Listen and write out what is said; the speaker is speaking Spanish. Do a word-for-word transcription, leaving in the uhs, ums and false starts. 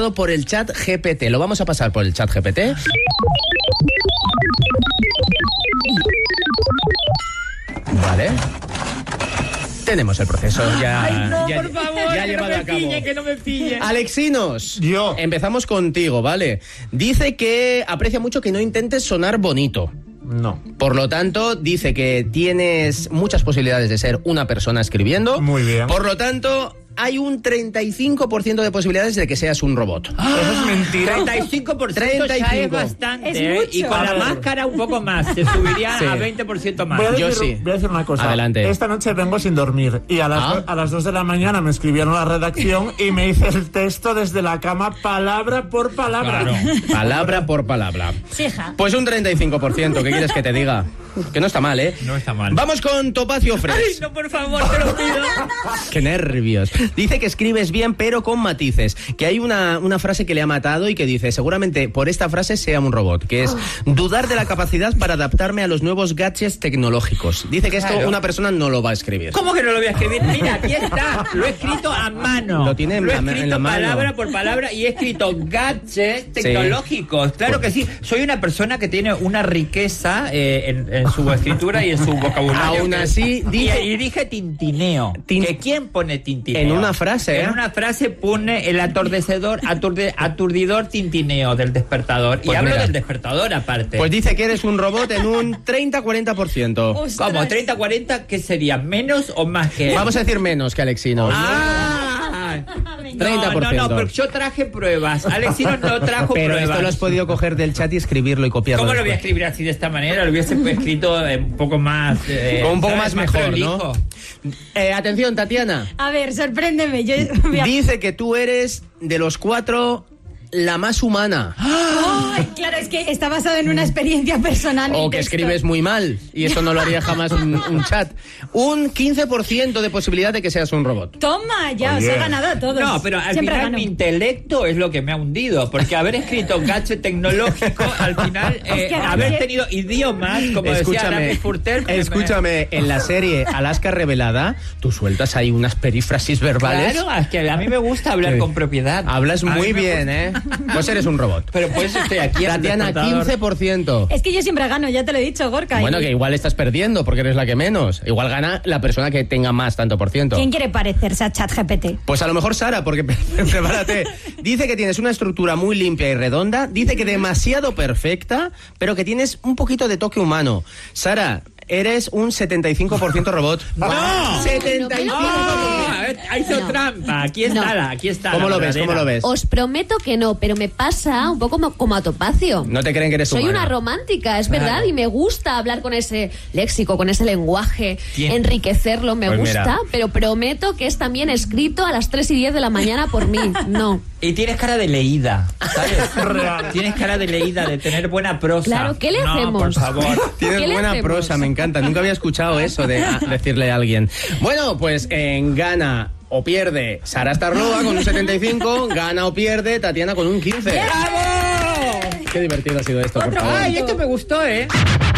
pasado por el chat G P T. Lo vamos a pasar por el chat G P T. Vale. Tenemos el proceso ya. Ay, no, ya, por favor, ya que llevado no me a cabo. pille, que no me pille. Alexinos, yo. Empezamos contigo, ¿vale? Dice que aprecia mucho que no intentes sonar bonito. No. Por lo tanto, dice que tienes muchas posibilidades de ser una persona escribiendo. Muy bien. Por lo tanto, hay un treinta y cinco por ciento de posibilidades de que seas un robot. Eso es mentira. treinta y cinco por ciento treinta y ya es cinco. bastante, Es ¿eh? mucho. Y con A la ver. máscara un poco más, se subiría Sí. a veinte por ciento más. Voy a, decir, Yo sí. voy a decir una cosa. Adelante. Esta noche vengo sin dormir y a las, Ah. do- a las dos de la mañana me escribieron a la redacción y me hice el texto desde la cama palabra por palabra. Claro. Palabra por palabra. Sí, hija. Pues un treinta y cinco por ciento, ¿qué quieres que te diga? Que no está mal, ¿eh? No está mal. Vamos con Topacio Fresh. Ay, no, por favor, te lo pido. Qué nervios. Dice que escribes bien, pero con matices. Que hay una, una frase que le ha matado y que dice, seguramente por esta frase sea un robot, que es dudar de la capacidad para adaptarme a los nuevos gadgets tecnológicos. Dice que esto Claro. una persona no lo va a escribir. ¿Cómo que no lo voy a escribir? Mira, aquí está. Lo he escrito a mano. Lo tiene en Lo he la- en escrito la mano. palabra por palabra y he escrito gadgets tecnológicos. Claro que sí. Soy una persona que tiene una riqueza eh, en, en su escritura y en su vocabulario. Aún que- así, y, dice- y dije tintineo. Tin- ¿Que ¿Quién pone tintineo? En una frase, ¿eh? En una frase pone el atordecedor, aturde- aturdidor tintineo del despertador. Pues y hablo mira. del despertador aparte. Pues dice que eres un robot en un treinta a cuarenta por ciento. Ostras. ¿Cómo? ¿treinta, cuarenta? ¿Qué sería? ¿Menos o más que él? Vamos a decir menos que Alexinos. ¡Ah! treinta por ciento. No, no, no, porque yo traje pruebas. Alexino no trajo Pero pruebas. esto lo has podido coger del chat y escribirlo y copiarlo. ¿Cómo lo voy a después. escribir así de esta manera? Lo hubiese escrito eh, un poco más... eh, Con un poco ¿sabes? más mejor, prolijo. ¿no? Eh, atención, Tatiana. A ver, sorpréndeme. Yo voy a- Dice que tú eres de los cuatro la más humana. Ay, claro, es que está basado en una experiencia personal. mi O que texto. escribes muy mal. Y eso no lo haría jamás un, un chat. Un quince por ciento de posibilidad de que seas un robot. Toma, ya Oye. os he ganado a todos. No, pero al Siempre final gano. mi intelecto es lo que me ha hundido, porque haber escrito gadget tecnológico, al final, eh, que haber gadget- tenido idiomas, como decía Aramis Furter... pues, escúchame, en la serie Alaska Revelada, tú sueltas ahí unas perífrasis verbales. Claro, es que a mí me gusta hablar Sí. con propiedad. Hablas A mí muy me bien, gusta- ¿eh? Pues eres un robot. Pero por eso estoy aquí. en el Tatiana, despertador. quince por ciento. Es que yo siempre gano, ya te lo he dicho, Gorka. Bueno, Y- que igual estás perdiendo porque eres la que menos. Igual gana la persona que tenga más tanto por ciento. ¿Quién quiere parecerse a ChatGPT? Pues a lo mejor Sara, porque prepárate. Dice que tienes una estructura muy limpia y redonda. Dice que demasiado perfecta, pero que tienes un poquito de toque humano. Sara, eres un setenta y cinco por ciento robot. ¡No! setenta y cinco por ciento. No, a ver, ha hecho No. trampa. Aquí está, No. la, aquí está. ¿Cómo la lo ves? verdadera. ¿Cómo lo ves? Os prometo que no, pero me pasa un poco como, como a Topacio. No te creen que eres Soy humana. una romántica, es Claro. verdad, y me gusta hablar con ese léxico, con ese lenguaje, ¿Quién? enriquecerlo, me Pues gusta, mira. pero prometo que es también escrito a las tres y diez de la mañana por mí. No. Y tienes cara de leída, ¿sabes? Real. Tienes cara de leída, de tener buena prosa. Claro, ¿qué le no, hacemos? por favor. Tienes ¿Qué le buena hacemos? prosa, me encanta. Nunca había escuchado eso de a- decirle a alguien. Bueno, pues en gana o pierde Sara Starloa con un setenta y cinco, gana o pierde Tatiana con un quince. ¡Bravo! Qué divertido ha sido esto, por favor. Ay, esto me gustó, ¿eh?